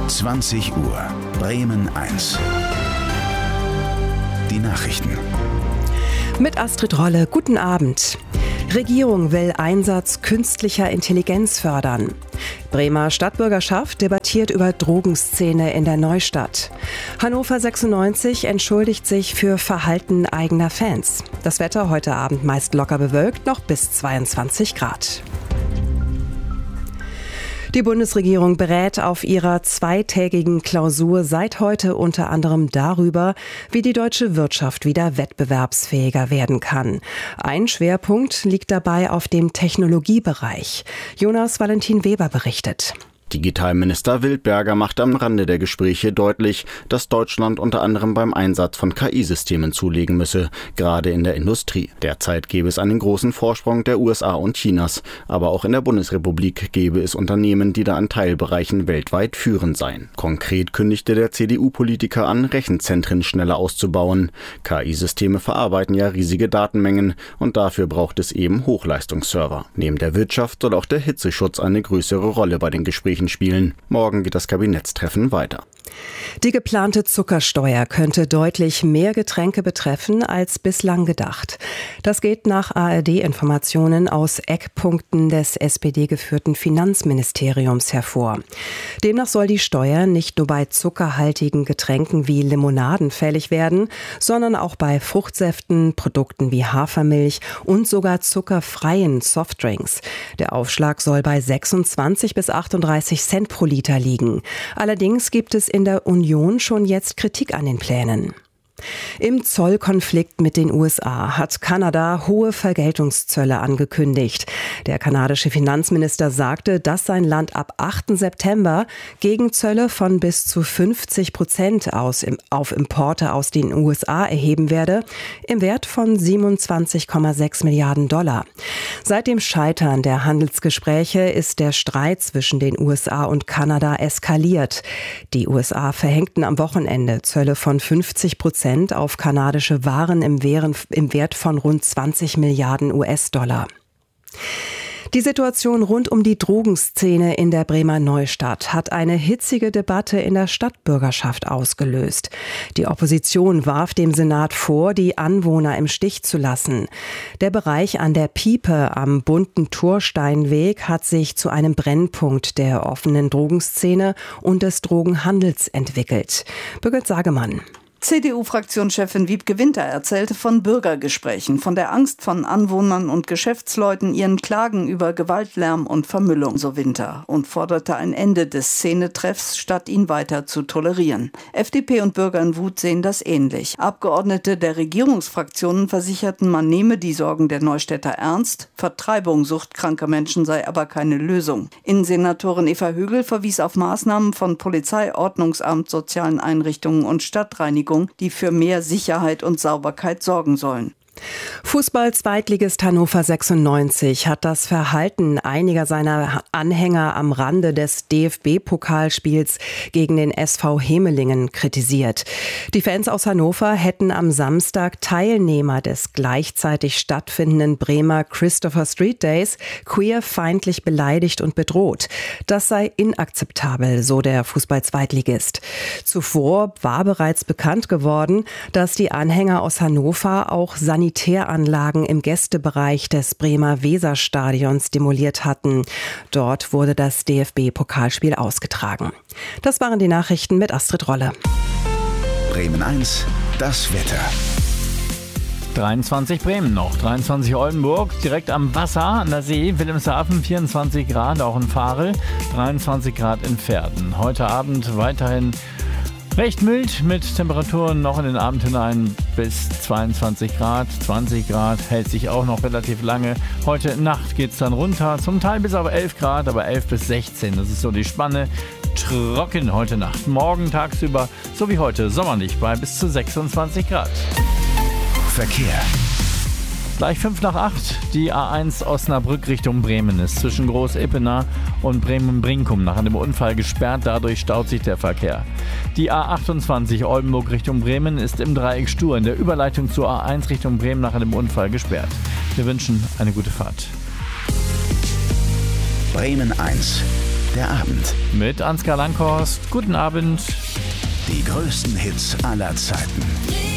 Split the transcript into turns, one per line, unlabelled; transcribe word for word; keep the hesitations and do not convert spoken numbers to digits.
zwanzig Uhr, Bremen eins. Die Nachrichten.
Mit Astrid Rolle, guten Abend. Regierung will Einsatz künstlicher Intelligenz fördern. Bremer Stadtbürgerschaft debattiert über Drogenszene in der Neustadt. Hannover sechsundneunzig entschuldigt sich für Verhalten eigener Fans. Das Wetter heute Abend meist locker bewölkt, noch bis zweiundzwanzig Grad. Die Bundesregierung berät auf ihrer zweitägigen Klausur seit heute unter anderem darüber, wie die deutsche Wirtschaft wieder wettbewerbsfähiger werden kann. Ein Schwerpunkt liegt dabei auf dem Technologiebereich. Jonas Valentin Weber berichtet.
Digitalminister Wildberger macht am Rande der Gespräche deutlich, dass Deutschland unter anderem beim Einsatz von K I-Systemen zulegen müsse, gerade in der Industrie. Derzeit gäbe es einen großen Vorsprung der U S A und Chinas, aber auch in der Bundesrepublik gäbe es Unternehmen, die da in Teilbereichen weltweit führend seien. Konkret kündigte der C D U-Politiker an, Rechenzentren schneller auszubauen. K I-Systeme verarbeiten ja riesige Datenmengen und dafür braucht es eben Hochleistungsserver. Neben der Wirtschaft soll auch der Hitzeschutz eine größere Rolle bei den Gesprächen spielen. Morgen geht das Kabinettstreffen weiter.
Die geplante Zuckersteuer könnte deutlich mehr Getränke betreffen als bislang gedacht. Das geht nach A R D-Informationen aus Eckpunkten des S P D-geführten Finanzministeriums hervor. Demnach soll die Steuer nicht nur bei zuckerhaltigen Getränken wie Limonaden fällig werden, sondern auch bei Fruchtsäften, Produkten wie Hafermilch und sogar zuckerfreien Softdrinks. Der Aufschlag soll bei sechsundzwanzig bis achtunddreißig Cent pro Liter liegen. Allerdings gibt es in der Union schon jetzt Kritik an den Plänen. Im Zollkonflikt mit den U S A hat Kanada hohe Vergeltungszölle angekündigt. Der kanadische Finanzminister sagte, dass sein Land ab achten September Gegenzölle von bis zu fünfzig Prozent aus, auf Importe aus den U S A erheben werde, im Wert von siebenundzwanzig Komma sechs Milliarden Dollar. Seit dem Scheitern der Handelsgespräche ist der Streit zwischen den U S A und Kanada eskaliert. Die U S A verhängten am Wochenende Zölle von fünfzig Prozent auf kanadische Waren im Wert von rund zwanzig Milliarden U S-Dollar. Die Situation rund um die Drogenszene in der Bremer Neustadt hat eine hitzige Debatte in der Stadtbürgerschaft ausgelöst. Die Opposition warf dem Senat vor, die Anwohner im Stich zu lassen. Der Bereich an der Piepe am bunten Torsteinweg hat sich zu einem Brennpunkt der offenen Drogenszene und des Drogenhandels entwickelt. Birgit Sagemann.
C D U-Fraktionschefin Wiebke Winter erzählte von Bürgergesprächen, von der Angst von Anwohnern und Geschäftsleuten, ihren Klagen über Gewaltlärm und Vermüllung, so Winter, und forderte ein Ende des Szenetreffs, statt ihn weiter zu tolerieren. F D P und Bürger in Wut sehen das ähnlich. Abgeordnete der Regierungsfraktionen versicherten, man nehme die Sorgen der Neustädter ernst, Vertreibung suchtkranker Menschen sei aber keine Lösung. Innensenatorin Eva Högel verwies auf Maßnahmen von Polizei, Ordnungsamt, sozialen Einrichtungen und Stadtreinigung, die für mehr Sicherheit und Sauberkeit sorgen sollen.
Fußball-Zweitligist Hannover sechsundneunzig hat das Verhalten einiger seiner Anhänger am Rande des D F B-Pokalspiels gegen den S V Hemelingen kritisiert. Die Fans aus Hannover hätten am Samstag Teilnehmer des gleichzeitig stattfindenden Bremer Christopher Street Days queerfeindlich beleidigt und bedroht. Das sei inakzeptabel, so der Fußball-Zweitligist. Zuvor war bereits bekannt geworden, dass die Anhänger aus Hannover auch Sanitäranlagen im Gästebereich des Bremer Weserstadions demoliert hatten. Dort wurde das D F B-Pokalspiel ausgetragen. Das waren die Nachrichten mit Astrid Rolle.
Bremen eins, das Wetter.
dreiundzwanzig Bremen noch, dreiundzwanzig Oldenburg, direkt am Wasser an der See, Wilhelmshaven vierundzwanzig Grad, auch in Varel, dreiundzwanzig Grad in Verden. Heute Abend weiterhin recht mild mit Temperaturen noch in den Abend hinein bis zweiundzwanzig Grad, zwanzig Grad hält sich auch noch relativ lange. Heute Nacht geht es dann runter, zum Teil bis auf elf Grad, aber elf bis sechzehn, das ist so die Spanne. Trocken heute Nacht, morgen tagsüber, so wie heute, sommerlich bei bis zu sechsundzwanzig Grad.
Verkehr.
Gleich fünf nach acht, die A eins Osnabrück Richtung Bremen ist zwischen Groß-Ippener und Bremen-Brinkum nach einem Unfall gesperrt, dadurch staut sich der Verkehr. Die A achtundzwanzig Oldenburg Richtung Bremen ist im Dreieck Stur in der Überleitung zur A eins Richtung Bremen nach einem Unfall gesperrt. Wir wünschen eine gute Fahrt.
Bremen eins. der Abend.
Mit Ansgar Langhorst. Guten Abend.
Die größten Hits aller Zeiten.